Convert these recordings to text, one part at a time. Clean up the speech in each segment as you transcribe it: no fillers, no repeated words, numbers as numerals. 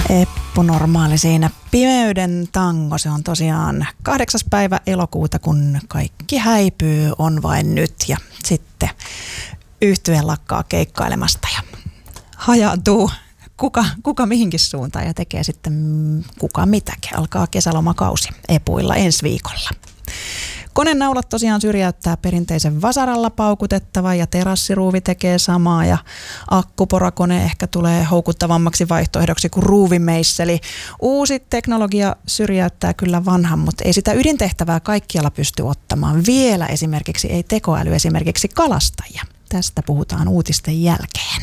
Eppu Normaali siinä. Pimeyden tango, se on tosiaan 8. päivä elokuuta, kun kaikki häipyy, on vain nyt. Ja sitten yhtye lakkaa keikkailemasta ja hajaantuu kuka mihinkin suuntaan ja tekee sitten kuka mitäkin. Alkaa kesälomakausi Epuilla ensi viikolla. Konenaulat tosiaan syrjäyttää perinteisen vasaralla paukutettava ja terassiruuvi tekee samaa ja akkuporakone ehkä tulee houkuttavammaksi vaihtoehdoksi kuin ruuvimeisseli. Uusi teknologia syrjäyttää kyllä vanhan, mutta ei sitä ydintehtävää kaikkialla pysty ottamaan. Vielä esimerkiksi ei tekoäly esimerkiksi kalastajia. Tästä puhutaan uutisten jälkeen.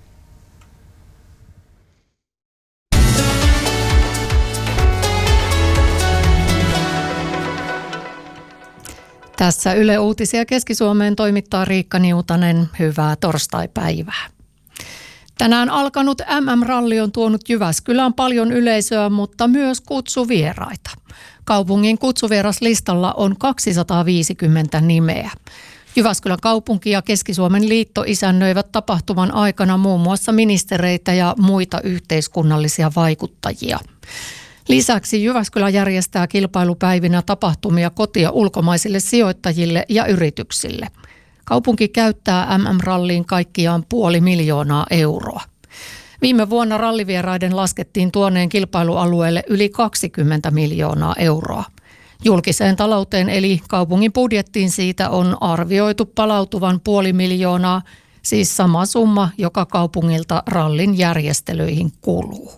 Tässä Yle Uutisia Keski-Suomeen toimittaa Riikka Niutanen. Hyvää torstaipäivää. Tänään alkanut MM-ralli on tuonut Jyväskylään paljon yleisöä, mutta myös kutsuvieraita. Kaupungin kutsuvieраslistalla on 250 nimeä. Jyväskylän kaupunki ja Keski-Suomen liitto isännöivät tapahtuman aikana muun muassa ministereitä ja muita yhteiskunnallisia vaikuttajia. Lisäksi Jyväskylä järjestää kilpailupäivinä tapahtumia koti- ja ulkomaisille sijoittajille ja yrityksille. Kaupunki käyttää MM-ralliin kaikkiaan 500 000 euroa. Viime vuonna rallivieraiden laskettiin tuoneen kilpailualueelle yli 20 miljoonaa euroa. Julkiseen talouteen eli kaupungin budjettiin siitä on arvioitu palautuvan 500 000, siis sama summa, joka kaupungilta rallin järjestelyihin kuluu.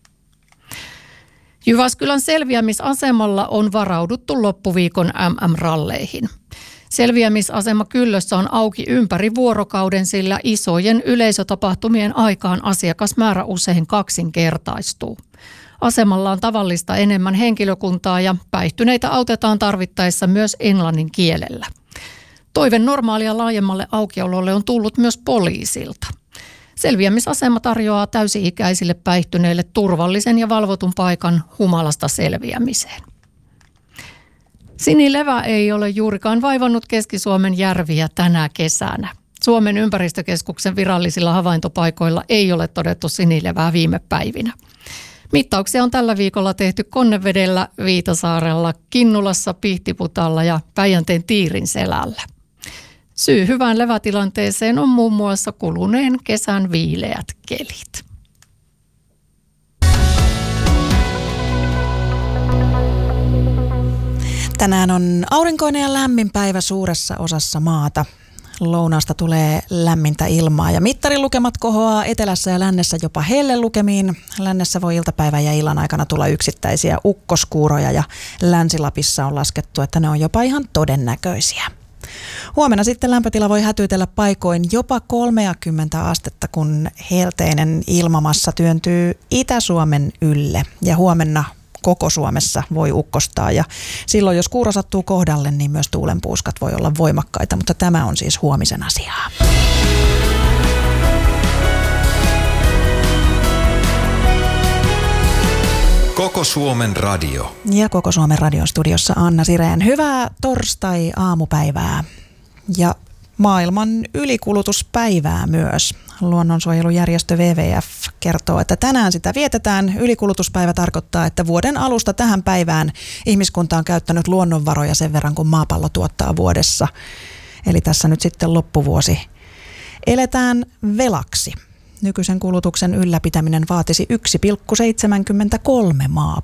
Jyväskylän selviämisasemalla on varauduttu loppuviikon MM-ralleihin. Selviämisasema Kyllössä on auki ympäri vuorokauden, sillä isojen yleisötapahtumien aikaan asiakasmäärä usein kaksinkertaistuu. Asemalla on tavallista enemmän henkilökuntaa ja päihtyneitä autetaan tarvittaessa myös englannin kielellä. Toive normaalia laajemmalle aukiololle on tullut myös poliisilta. Selviämisasema tarjoaa täysi-ikäisille päihtyneille turvallisen ja valvotun paikan humalasta selviämiseen. Sinilevä ei ole juurikaan vaivannut Keski-Suomen järviä tänä kesänä. Suomen ympäristökeskuksen virallisilla havaintopaikoilla ei ole todettu sinilevää viime päivinä. Mittauksia on tällä viikolla tehty Konnevedellä, Viitasaarella, Kinnulassa, Pihtiputalla ja Päijänteen Tiirinselällä. Syy hyvään levätilanteeseen on muun muassa kuluneen kesän viileät kelit. Tänään on aurinkoinen ja lämmin päivä suuressa osassa maata. Lounaasta tulee lämmintä ilmaa ja mittarilukemat kohoaa etelässä ja lännessä jopa hellelukemiin. Lännessä voi iltapäivän ja illan aikana tulla yksittäisiä ukkoskuuroja ja Länsi-Lapissa on laskettu, että ne on jopa ihan todennäköisiä. Huomenna sitten lämpötila voi hätyytellä paikoin jopa 30 astetta, kun helteinen ilmamassa työntyy Itä-Suomen ylle. Ja huomenna koko Suomessa voi ukkostaa ja silloin jos kuuro sattuu kohdalle, niin myös tuulenpuuskat voi olla voimakkaita, mutta tämä on siis huomisen asiaa. Koko Suomen radio. Ja Koko Suomen radion studiossa Anna Sireen. Hyvää torstai-aamupäivää ja maailman ylikulutuspäivää myös. Luonnonsuojelujärjestö WWF kertoo, että tänään sitä vietetään. Ylikulutuspäivä tarkoittaa, että vuoden alusta tähän päivään ihmiskunta on käyttänyt luonnonvaroja sen verran, kun maapallo tuottaa vuodessa. Eli tässä nyt sitten loppuvuosi eletään velaksi. Nykyisen kulutuksen ylläpitäminen vaatisi 1,73